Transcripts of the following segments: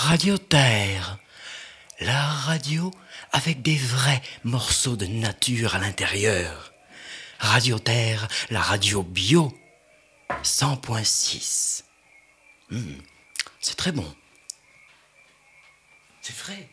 Radio Terre, la radio avec des vrais morceaux de nature à l'intérieur. Radio Terre, la radio bio, 100.6. C'est très bon. C'est frais.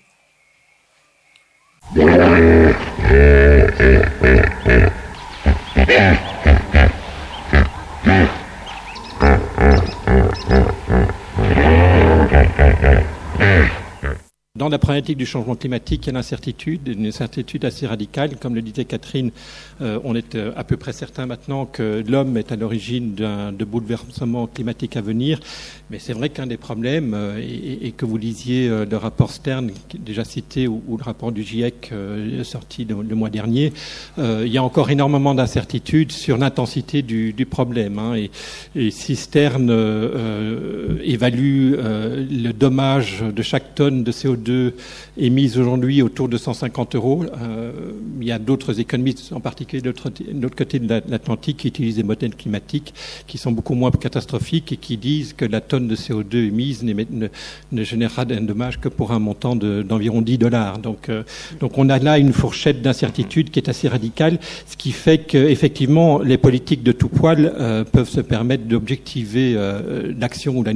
Dans la problématique du changement climatique, il y a l'incertitude, une incertitude assez radicale. Comme le disait Catherine, on est à peu près certain maintenant que l'homme est à l'origine de bouleversements climatiques à venir. Mais c'est vrai qu'un des problèmes, et que vous lisiez le rapport Stern, déjà cité, ou le rapport du GIEC sorti le mois dernier, il y a encore énormément d'incertitudes sur l'intensité du problème. Et si Stern évalue le dommage de chaque tonne de CO2 émise aujourd'hui autour de 150 €. Il y a d'autres économistes, en particulier de l'autre côté de l'Atlantique, qui utilisent des modèles climatiques qui sont beaucoup moins catastrophiques et qui disent que la tonne de CO2 émise ne générera d'un dommage que pour un montant d'environ $10. Donc on a là une fourchette d'incertitude qui est assez radicale, ce qui fait qu'effectivement les politiques de tout poil peuvent se permettre d'objectiver l'action ou la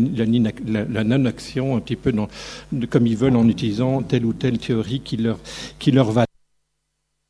non-action un petit peu comme ils veulent en utilisant telle ou telle théorie qui leur va